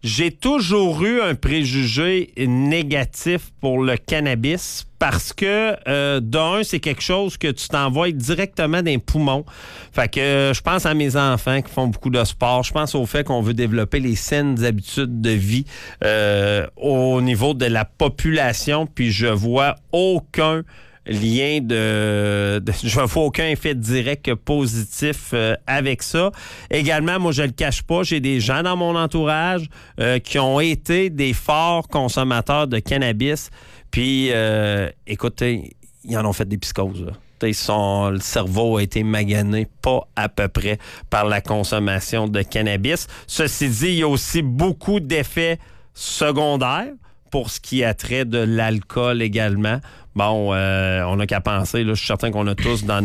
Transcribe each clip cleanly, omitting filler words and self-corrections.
J'ai toujours eu un préjugé négatif pour le cannabis parce que, d'un, c'est quelque chose que tu t'envoies directement dans les poumons. Fait que je pense à mes enfants qui font beaucoup de sport. Je pense au fait qu'on veut développer les saines habitudes de vie au niveau de la population. Puis je vois aucun lien je ne vois aucun effet direct positif avec ça. Également, moi, je le cache pas, j'ai des gens dans mon entourage qui ont été des forts consommateurs de cannabis. Puis, écoutez, ils en ont fait des psychoses, là. Le cerveau a été magané pas à peu près par la consommation de cannabis. Ceci dit, il y a aussi beaucoup d'effets secondaires pour ce qui a trait de l'alcool également. Bon, on n'a qu'à penser, là, je suis certain qu'on a tous dans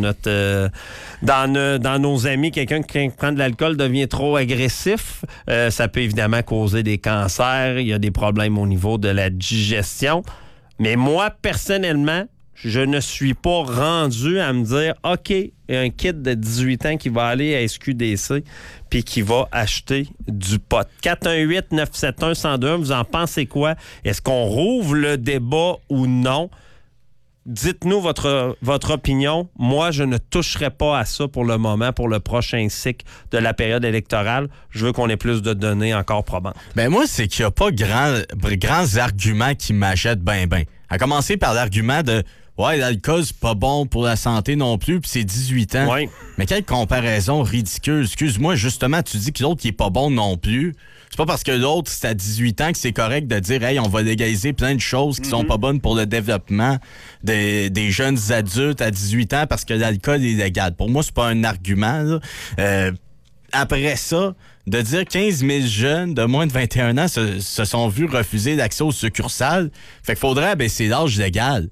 nos amis, quelqu'un qui prend de l'alcool devient trop agressif. Ça peut évidemment causer des cancers. Il y a des problèmes au niveau de la digestion. Mais moi, personnellement, je ne suis pas rendu à me dire, OK, il y a un kid de 18 ans qui va aller à SQDC puis qui va acheter du pot. 418-971-1021, vous en pensez quoi? Est-ce qu'on rouvre le débat ou non? Dites-nous votre opinion. Moi, je ne toucherai pas à ça pour le moment, pour le prochain cycle de la période électorale. Je veux qu'on ait plus de données encore probantes. Ben moi, c'est qu'il n'y a pas grands arguments qui m'achètent ben. À commencer par l'argument de « Ouais, l'alcool, c'est pas bon pour la santé non plus, puis c'est 18 ans. Ouais. » Mais quelle comparaison ridicule. Excuse-moi, justement, tu dis que l'autre, il est pas bon non plus. C'est pas parce que l'autre, c'est à 18 ans que c'est correct de dire « Hey, on va légaliser plein de choses qui sont pas bonnes pour le développement des jeunes adultes à 18 ans parce que l'alcool est légal. » Pour moi, c'est pas un argument, là. Après ça, de dire 15 000 jeunes de moins de 21 ans se sont vus refuser l'accès aux succursales, fait qu'il faudrait abaisser l'âge légal.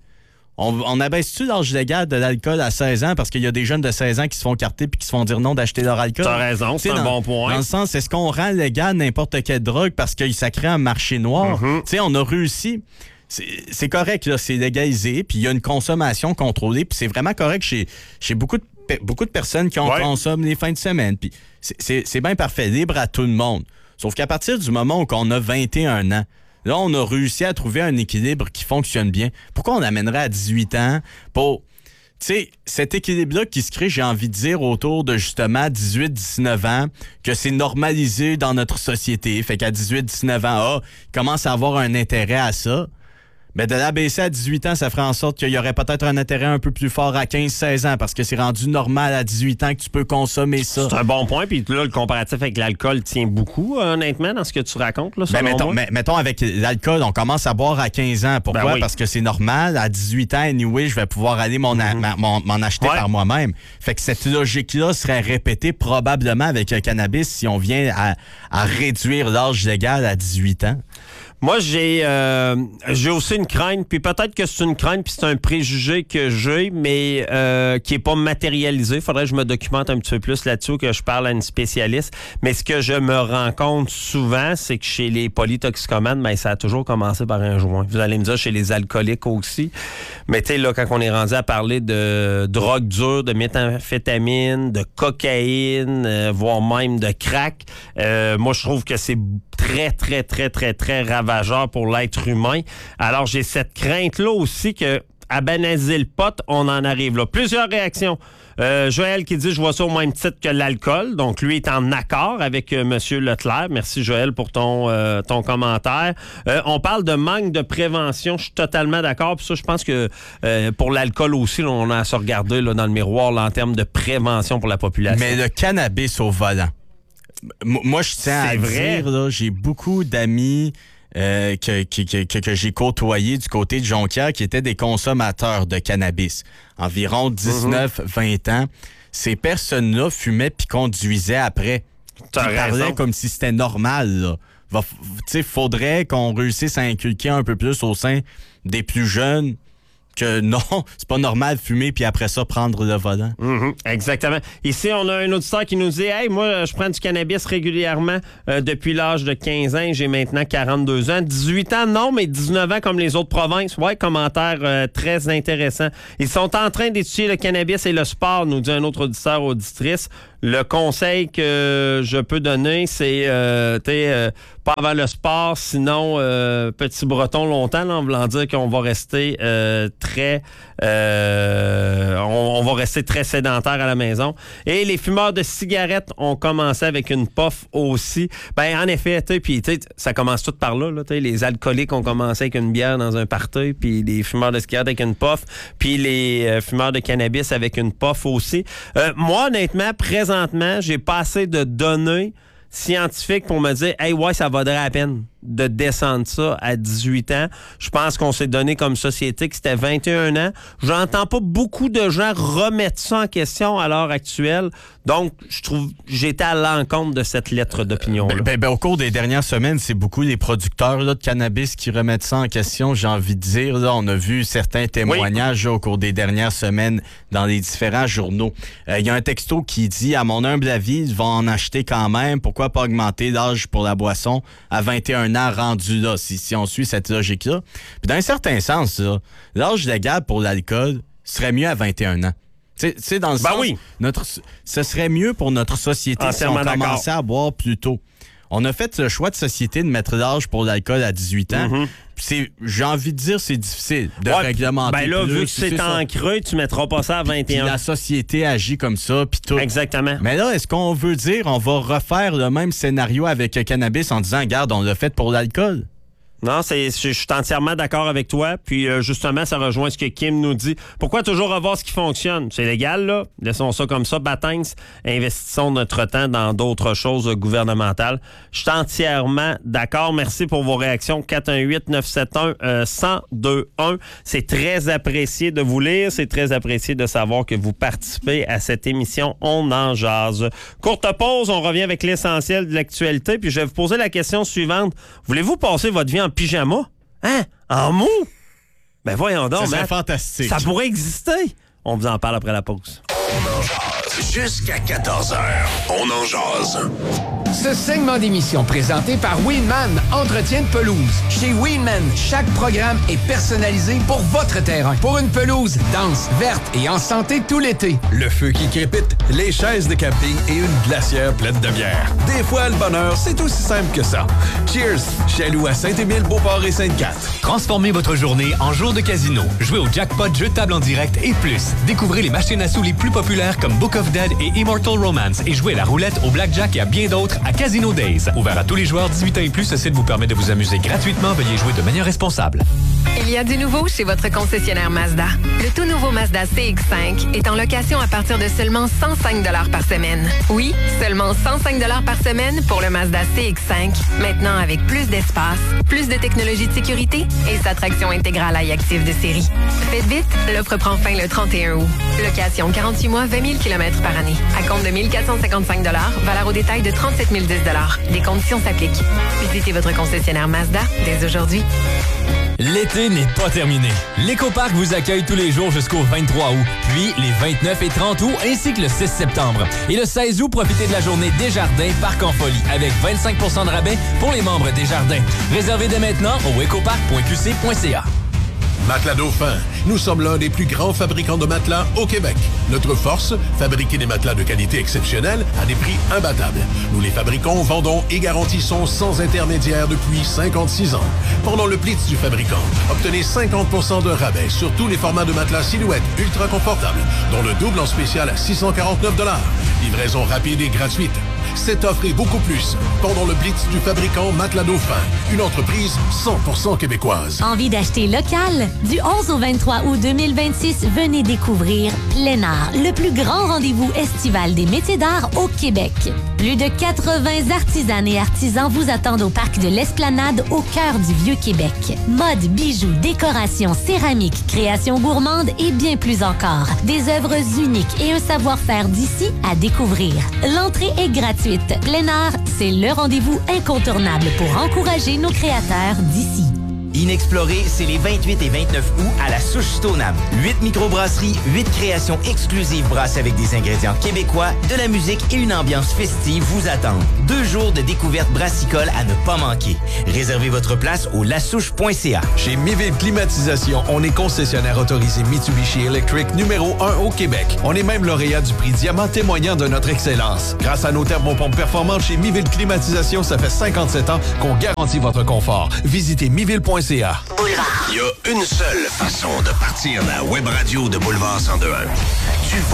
On abaisse-tu l'âge légal de l'alcool à 16 ans parce qu'il y a des jeunes de 16 ans qui se font carter puis qui se font dire non d'acheter leur alcool? T'as raison, c'est un bon point. Dans le sens, est-ce qu'on rend légal n'importe quelle drogue parce que ça crée un marché noir? Tu sais, on a réussi. C'est correct, là, c'est légalisé, puis il y a une consommation contrôlée, puis c'est vraiment correct chez beaucoup de personnes qui consomment les fins de semaine. Puis c'est bien parfait, libre à tout le monde. Sauf qu'à partir du moment où on a 21 ans, là, on a réussi à trouver un équilibre qui fonctionne bien. Pourquoi on amènerait à 18 ans pour... Tu sais, cet équilibre-là qui se crée, j'ai envie de dire, autour de justement 18-19 ans, que c'est normalisé dans notre société. Fait qu'à 18-19 ans, il commence à avoir un intérêt à ça. Mais de l'abaisser à 18 ans, ça ferait en sorte qu'il y aurait peut-être un intérêt un peu plus fort à 15-16 ans parce que c'est rendu normal à 18 ans que tu peux consommer ça. C'est un bon point. Puis là, le comparatif avec l'alcool tient beaucoup, honnêtement, dans ce que tu racontes. Là, mettons, avec l'alcool, on commence à boire à 15 ans. Pourquoi? Oui. Parce que c'est normal. À 18 ans, anyway, je vais pouvoir aller m'en acheter par moi-même. Fait que cette logique-là serait répétée probablement avec le cannabis si on vient à réduire l'âge légal à 18 ans. Moi, j'ai aussi une crainte, puis peut-être que c'est une crainte, puis c'est un préjugé que j'ai, mais qui n'est pas matérialisé. Il faudrait que je me documente un petit peu plus là-dessus, ou que je parle à une spécialiste. Mais ce que je me rends compte souvent, c'est que chez les polytoxicomanes, ben, ça a toujours commencé par un joint. Vous allez me dire chez les alcooliques aussi. Mais tu sais, là, quand on est rendu à parler de drogue dure, de méthamphétamine, de cocaïne, voire même de crack, moi, je trouve que c'est très, très, très, très, très ravageur pour l'être humain. Alors, j'ai cette crainte-là aussi que, à banaliser le pot, on en arrive là. Plusieurs réactions. Joël qui dit « Je vois ça au même titre que l'alcool ». Donc, lui est en accord avec M. Leclerc. Merci, Joël, pour ton commentaire. On parle de manque de prévention. Je suis totalement d'accord. Puis ça, je pense que pour l'alcool aussi, là, on a à se regarder là, dans le miroir là, en termes de prévention pour la population. Mais le cannabis au volant. Moi, je tiens à dire, là, j'ai beaucoup d'amis que j'ai côtoyés du côté de Jonquière qui étaient des consommateurs de cannabis. Environ 19-20 ans. Ces personnes-là fumaient puis conduisaient après. Ils parlaient comme si c'était normal. Tu sais, faudrait qu'on réussisse à inculquer un peu plus au sein des plus jeunes que non, c'est pas normal de fumer puis après ça prendre le volant. Exactement. Ici, on a un auditeur qui nous dit « Hey, moi, je prends du cannabis régulièrement depuis l'âge de 15 ans. J'ai maintenant 42 ans. 18 ans, non, mais 19 ans comme les autres provinces. » Ouais, commentaire très intéressant. Ils sont en train d'étudier le cannabis et le sport, nous dit un autre auditeur, auditrice. Le conseil que je peux donner, c'est pas avant le sport, sinon petit breton longtemps, là, en voulant dire qu'on va rester on va rester très sédentaire à la maison. Et les fumeurs de cigarettes ont commencé avec une puff aussi. Ben en effet, puis ça commence tout par là. Les alcooliques ont commencé avec une bière dans un party, puis les fumeurs de cigarettes avec une puff, puis les fumeurs de cannabis avec une puff aussi. Moi, honnêtement, présentement, j'ai pas assez de données scientifiques pour me dire « Hey, ouais, ça vaudrait la peine de descendre ça à 18 ans. » Je pense qu'on s'est donné comme société que c'était 21 ans. J'entends pas beaucoup de gens remettre ça en question à l'heure actuelle. Donc, je trouve j'étais à l'encontre de cette lettre d'opinion-là. Au cours des dernières semaines, c'est beaucoup les producteurs là, de cannabis qui remettent ça en question, j'ai envie de dire. Là, on a vu certains témoignages au cours des dernières semaines dans les différents journaux. Il y a un texto qui dit « À mon humble avis, ils vont en acheter quand même. Pourquoi pas augmenter l'âge pour la boisson à 21 ans rendu là, si on suit cette logique-là. » Puis dans un certain sens, là, l'âge légal pour l'alcool serait mieux à 21 ans. Tu sais, dans le sens, oui. Ce serait mieux pour notre société si on commençait à boire plus tôt. On a fait le choix de société de mettre l'âge pour l'alcool à 18 ans. Mm-hmm. J'ai envie de dire c'est difficile de réglementer. Ben là, plus, vu que c'est ancré, tu mettras pas ça à 21. Puis la société agit comme ça, puis tout. Exactement. Mais là, est-ce qu'on veut dire on va refaire le même scénario avec le cannabis en disant, regarde, on l'a fait pour l'alcool? Non, je suis entièrement d'accord avec toi. Puis justement, ça rejoint ce que Kim nous dit. Pourquoi toujours revoir ce qui fonctionne? C'est légal, là. Laissons ça comme ça. Batains, investissons notre temps dans d'autres choses gouvernementales. Je suis entièrement d'accord. Merci pour vos réactions. 418-971-1021. C'est très apprécié de vous lire. C'est très apprécié de savoir que vous participez à cette émission On en jase. Courte pause, on revient avec l'essentiel de l'actualité. Puis je vais vous poser la question suivante. Voulez-vous passer votre vie en pyjama? Hein? En mou? Ben voyons donc, ça serait fantastique. Ça pourrait exister. On vous en parle après la pause. On en jase. Jusqu'à 14h. On en jase. Ce segment d'émission présenté par Winman, entretien de pelouse. Chez Winman, chaque programme est personnalisé pour votre terrain. Pour une pelouse dense, verte et en santé tout l'été. Le feu qui crépite, les chaises de camping et une glacière pleine de bière. Des fois, le bonheur, c'est aussi simple que ça. Cheers! Chez nous à Saint-Émile, Beauport et Sainte-Cathe. Transformez votre journée en jour de casino. Jouez au jackpot, jeu de table en direct et plus. Découvrez les machines à sous les plus populaires comme Book of Dead et Immortal Romance et jouez à la roulette, au blackjack et à bien d'autres à Casino Days. Ouvert à tous les joueurs 18 ans et plus, ce site vous permet de vous amuser gratuitement. Veuillez jouer de manière responsable. Il y a du nouveau chez votre concessionnaire Mazda. Le tout nouveau Mazda CX-5 est en location à partir de seulement 105 $ par semaine. Oui, seulement 105 $ par semaine pour le Mazda CX-5. Maintenant avec plus d'espace, plus de technologie de sécurité et sa traction intégrale iActive de série. Faites vite, l'offre prend fin le 31 août. Location 48 mois, 20 000 km par année. À compte de 1 455 $, valeur au détail de 37 010 $. Les conditions s'appliquent. Visitez votre concessionnaire Mazda dès aujourd'hui. L'été n'est pas terminé. L'Écoparc vous accueille tous les jours jusqu'au 23 août, puis les 29 et 30 août, ainsi que le 6 septembre. Et le 16 août, profitez de la journée Desjardins Parc en folie, avec 25 % de rabais pour les membres Desjardins. Réservez dès maintenant au ecoparc.qc.ca. Matelas Dauphin. Nous sommes l'un des plus grands fabricants de matelas au Québec. Notre force, fabriquer des matelas de qualité exceptionnelle à des prix imbattables. Nous les fabriquons, vendons et garantissons sans intermédiaire depuis 56 ans. Pendant le Blitz du fabricant, obtenez 50 % de rabais sur tous les formats de matelas silhouette ultra confortables, dont le double en spécial à 649 $. Livraison rapide et gratuite. Cette offre et beaucoup plus pendant le Blitz du fabricant Matelas Dauphin, une entreprise 100% québécoise. Envie d'acheter local? Du 11 au 23 août 2026, venez découvrir Plein Art, le plus grand rendez-vous estival des métiers d'art au Québec. Plus de 80 artisanes et artisans vous attendent au parc de l'Esplanade au cœur du Vieux-Québec. Mode, bijoux, décoration, céramique, création gourmande et bien plus encore. Des œuvres uniques et un savoir-faire d'ici à découvrir. L'entrée est gratuite. Plein Art, c'est le rendez-vous incontournable pour encourager nos créateurs d'ici. Inexploré, c'est les 28 et 29 août à la Souche Stoneham. 8 microbrasseries, 8 créations exclusives brassées avec des ingrédients québécois, de la musique et une ambiance festive vous attendent. 2 jours de découverte brassicole à ne pas manquer. Réservez votre place au lasouche.ca. Chez Miville Climatisation, on est concessionnaire autorisé Mitsubishi Electric numéro 1 au Québec. On est même lauréat du prix Diamant témoignant de notre excellence. Grâce à nos thermopompes performantes chez Miville Climatisation, ça fait 57 ans qu'on garantit votre confort. Visitez miville.ca. Il y a une seule façon de partir la web radio de Boulevard 102.1. Tu